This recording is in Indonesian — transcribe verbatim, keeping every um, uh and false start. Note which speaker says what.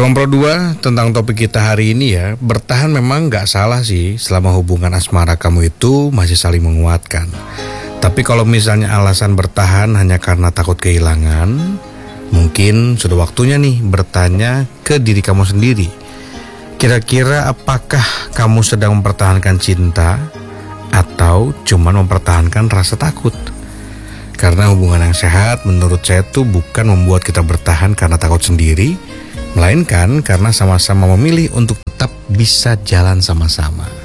Speaker 1: Teman Pro dua, tentang topik kita hari ini ya, bertahan memang gak salah sih selama hubungan asmara kamu itu masih saling menguatkan. Tapi kalau misalnya alasan bertahan hanya karena takut kehilangan, mungkin sudah waktunya nih bertanya ke diri kamu sendiri. Kira-kira apakah kamu sedang mempertahankan cinta atau cuma mempertahankan rasa takut? Karena hubungan yang sehat menurut saya tuh bukan membuat kita bertahan karena takut sendiri, melainkan karena sama-sama memilih untuk tetap bisa jalan sama-sama.